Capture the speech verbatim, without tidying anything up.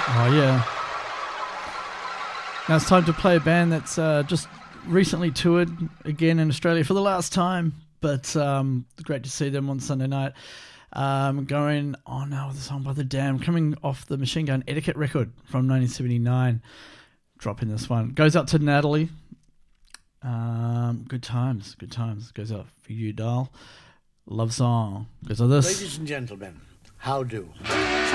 Oh, yeah. Now it's time to play a band that's uh, just recently toured again in Australia for the last time, but um, great to see them on Sunday night. Um, going on now with a song by The Damned, coming off the Machine Gun Etiquette record from nineteen seventy-nine. Dropping this one. Goes out to Natalie. Um, good times, good times. Goes out for you, doll. Love song. Goes like this. Ladies and gentlemen, how do?